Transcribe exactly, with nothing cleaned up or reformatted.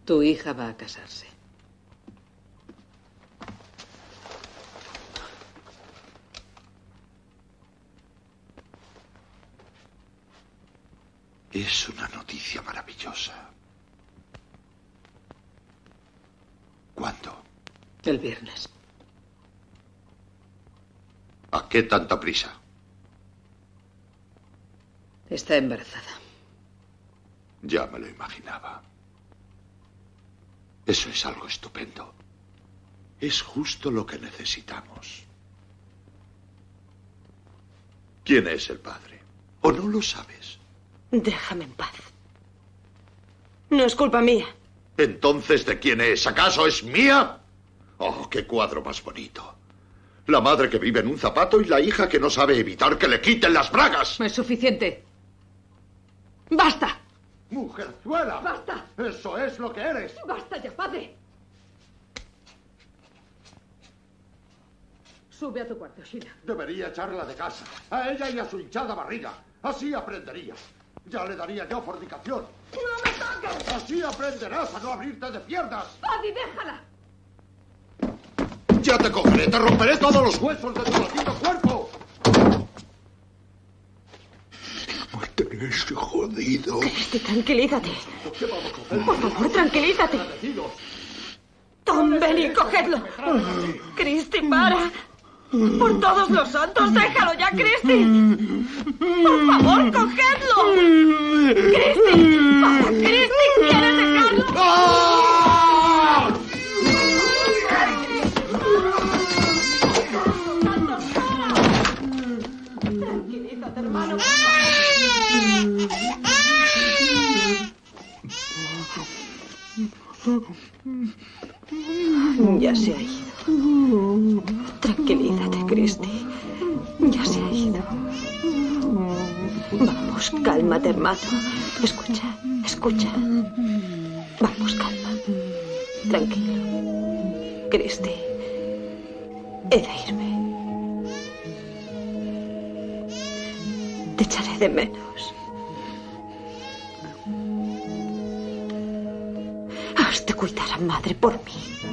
Tu hija va a casarse. Es una noticia maravillosa. ¿Cuándo? El viernes. ¿A qué tanta prisa? Está embarazada. Ya me lo imaginaba. Eso es algo estupendo. Es justo lo que necesitamos. ¿Quién es el padre? ¿O no lo sabes? Déjame en paz. No es culpa mía. ¿Entonces de quién es? ¿Acaso es mía? Oh, qué cuadro más bonito. La madre que vive en un zapato y la hija que no sabe evitar que le quiten las bragas. Es suficiente. ¡Basta! ¡Mujerzuela! ¡Basta! ¡Eso es lo que eres! ¡Basta ya, padre! Sube a tu cuarto, Sheila. Debería echarla de casa. A ella y a su hinchada barriga. Así aprendería. Ya le daría yo fornicación. ¡No me toques! Así aprenderás a no abrirte de piernas. ¡Paddy, déjala! Ya te cogeré, te romperé todos los huesos de tu maldito cuerpo. Me tenés jodido. Cristi, tranquilízate. ¿Qué vamos a hacer? Por favor, tranquilízate. Tom, ven y cogedlo. Cristi, para. Por todos los santos, déjalo ya, Cristi. Por favor, cogedlo. Cristi, para, Cristi, ¿quieres dejarlo? ¡Ah! Tranquilízate, hermano. Ya se ha ido. Tranquilízate, Cristi. Ya se ha ido. Vamos, cálmate, hermano. Escucha, escucha. Vamos, calma. Tranquilo. Cristi, he de irme. Te echaré de menos. Has de cuidar a madre por mí.